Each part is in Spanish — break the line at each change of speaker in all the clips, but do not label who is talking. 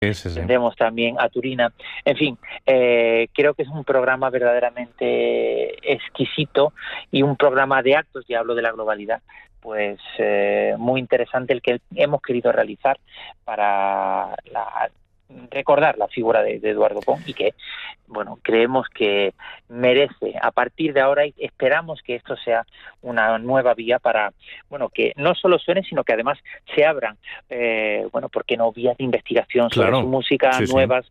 Sí.
tendremos también a Turina. En fin, creo que es un programa verdaderamente exquisito y un programa de actos, ya hablo de la globalidad, pues muy interesante el que hemos querido realizar para recordar la figura de Eduardo Con, y que, bueno, creemos que merece, a partir de ahora, y esperamos que esto sea una nueva vía para, bueno, que no solo suene, sino que además se abran, bueno, ¿por qué no?, vías de investigación sobre su música,
sí,
nuevas,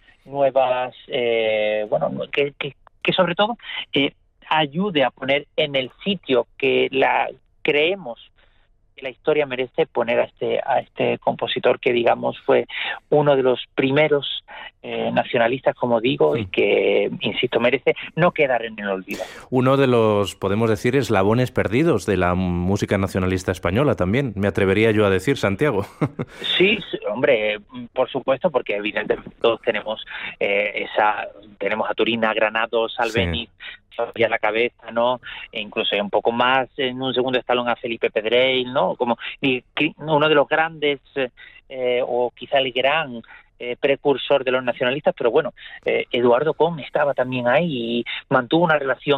bueno, que sobre todo ayude a poner en el sitio que creemos que la historia merece, poner a este compositor que, digamos, fue uno de los primeros nacionalistas, como digo, y que, insisto, merece no quedar en el olvido.
Uno de los, podemos decir, eslabones perdidos de la música nacionalista española también, me atrevería yo a decir, Santiago.
Sí, hombre, por supuesto, porque evidentemente todos tenemos tenemos a Turina, Granados, Albéniz, y a la cabeza, ¿no? E incluso un poco más, en un segundo escalón, a Felipe Pedrell, ¿no? Como uno de los grandes, o quizá el gran precursor de los nacionalistas, pero bueno, Eduardo Con estaba también ahí y mantuvo una relación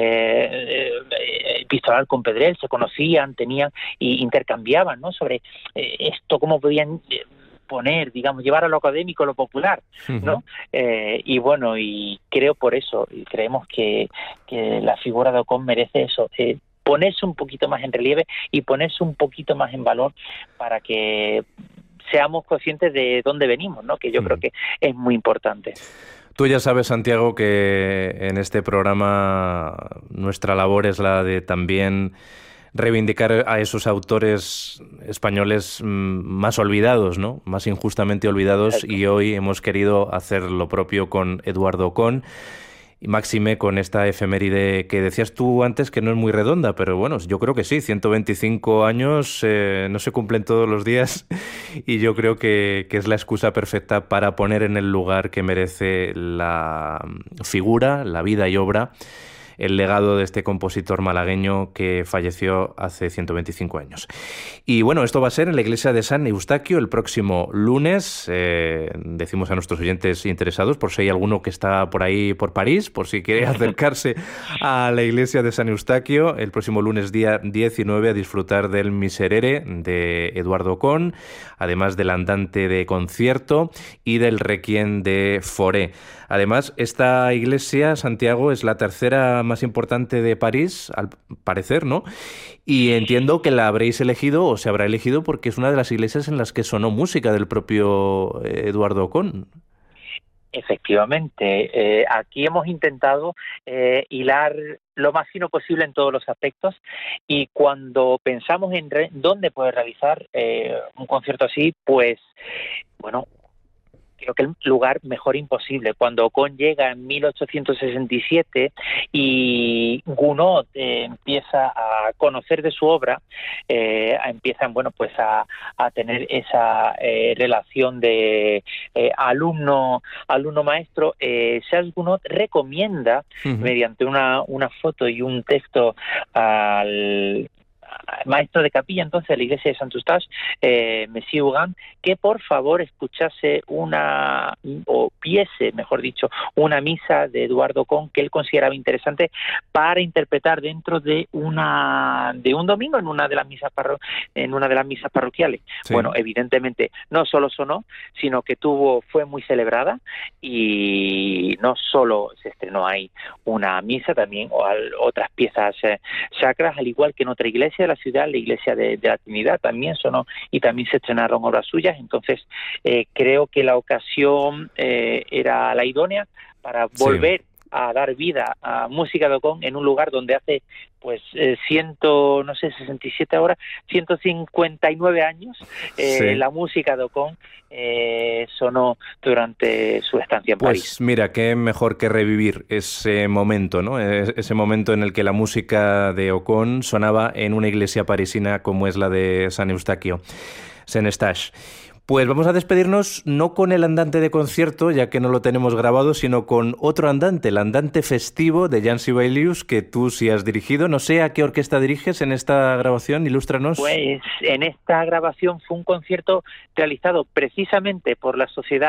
epistolar con Pedrell, se conocían, tenían y intercambiaban, ¿no?, sobre esto, cómo podían poner, digamos, llevar a lo académico, lo popular, ¿no? Y bueno, y creo por eso, y creemos que la figura de Ocon merece eso, ponerse un poquito más en relieve y ponerse un poquito más en valor para que seamos conscientes de dónde venimos, ¿no?, que yo creo que es muy importante.
Tú ya sabes, Santiago, que en este programa nuestra labor es la de también reivindicar a esos autores españoles más olvidados, ¿no?, más injustamente olvidados. Exacto. Y hoy hemos querido hacer lo propio con Eduardo Ocon, y máxime con esta efeméride que decías tú antes, que no es muy redonda, pero bueno, yo creo que sí, 125 años no se cumplen todos los días, y yo creo que es la excusa perfecta para poner en el lugar que merece la figura, la vida y obra, el legado de este compositor malagueño que falleció hace 125 años. Y bueno, esto va a ser en la iglesia de San Eustaquio el próximo lunes. Decimos a nuestros oyentes interesados, por si hay alguno que está por ahí por París, por si quiere acercarse a la iglesia de San Eustaquio, el próximo lunes día 19, a disfrutar del Miserere de Eduardo Ocon, además del andante de concierto y del requiem de Fauré. Además, esta iglesia, Santiago, es la tercera más importante de París, al parecer, ¿no? Y entiendo que la habréis elegido, o se habrá elegido, porque es una de las iglesias en las que sonó música del propio Eduardo Ocon.
Efectivamente, aquí hemos intentado hilar lo más fino posible en todos los aspectos, y cuando pensamos en dónde poder realizar un concierto así, pues, bueno, creo que el lugar mejor imposible. Cuando Ocon llega en 1867 y Gounod empieza a conocer de su obra, empiezan, bueno, pues a tener esa relación de alumno-maestro. Charles Gounod recomienda, mediante una foto y un texto, al maestro de capilla entonces de la iglesia de Saint-Eustache, Monsieur Hogan, que por favor escuchase viese, mejor dicho, una misa de Eduardo Ocon que él consideraba interesante para interpretar dentro de un domingo en una de las misas parroquiales. Sí. Bueno, evidentemente no solo sonó, sino que fue muy celebrada, y no solo se estrenó ahí una misa, también otras piezas sacras, al igual que en otra iglesia de la ciudad, la iglesia de la Trinidad, también sonó y también se estrenaron obras suyas. Entonces creo que la ocasión era la idónea para volver a dar vida a música de Ocon en un lugar donde hace, pues, 159 años la música de Ocon sonó durante su estancia en París.
Pues mira, qué mejor que revivir ese momento, ¿no? Ese momento en el que la música de Ocon sonaba en una iglesia parisina como es la de San Eustaquio, Saint-Eustache. Pues vamos a despedirnos no con el andante de concierto, ya que no lo tenemos grabado, sino con otro andante, el andante festivo de Jan Sibelius, que tú sí has dirigido. No sé a qué orquesta diriges en esta grabación, ilústranos.
Pues en esta grabación fue un concierto realizado precisamente por la Sociedad